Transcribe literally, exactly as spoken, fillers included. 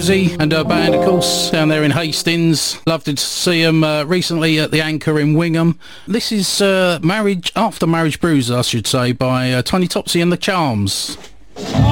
And her band, of course, down there in Hastings. Loved to see them uh, recently at the Anchor in Wingham. This is uh, Marriage After Marriage Blues, I should say, by uh, Tony Topsy and the Charms.